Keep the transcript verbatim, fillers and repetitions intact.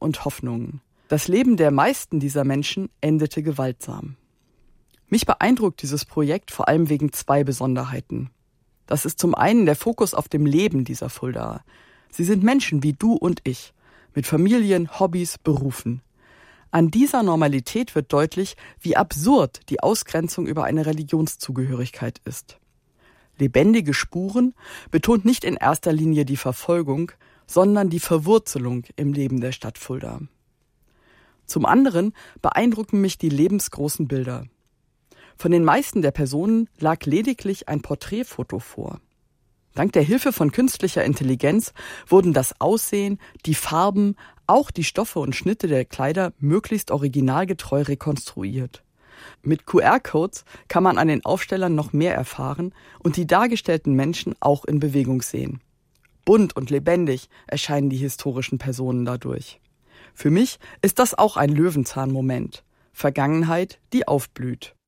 und Hoffnungen. Das Leben der meisten dieser Menschen endete gewaltsam. Mich beeindruckt dieses Projekt vor allem wegen zwei Besonderheiten. Das ist zum einen der Fokus auf dem Leben dieser Fuldaer. Sie sind Menschen wie du und ich, mit Familien, Hobbys, Berufen. An dieser Normalität wird deutlich, wie absurd die Ausgrenzung über eine Religionszugehörigkeit ist. Lebendige Spuren betont nicht in erster Linie die Verfolgung, sondern die Verwurzelung im Leben der Stadt Fulda. Zum anderen beeindrucken mich die lebensgroßen Bilder. Von den meisten der Personen lag lediglich ein Porträtfoto vor. Dank der Hilfe von künstlicher Intelligenz wurden das Aussehen, die Farben, auch die Stoffe und Schnitte der Kleider möglichst originalgetreu rekonstruiert. Mit Q R-Codes kann man an den Aufstellern noch mehr erfahren und die dargestellten Menschen auch in Bewegung sehen. Bunt und lebendig erscheinen die historischen Personen dadurch. Für mich ist das auch ein Löwenzahn-Moment. Vergangenheit, die aufblüht.